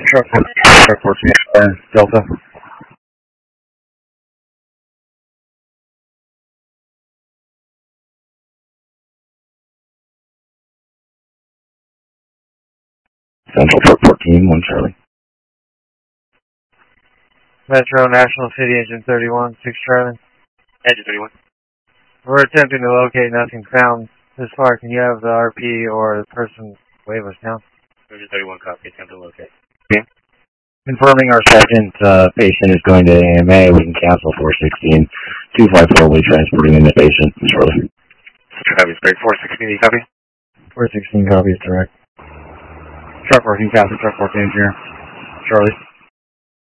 Truck 14, Delta. Central Truck 14, 1 Charlie. Metro National City Engine 31, 6 Charlie. Engine 31. We're attempting to locate, nothing found this far. Can you have the RP or the person wave us down? Engine 31 copy, attempt to locate. Okay. Confirming our second patient is going to AMA, we can cancel 416. 254 will be transporting in the patient shortly. Copy, break 416, copy? 416 copy is direct. Truck 14, cancel, truck 14 engineer. Charlie.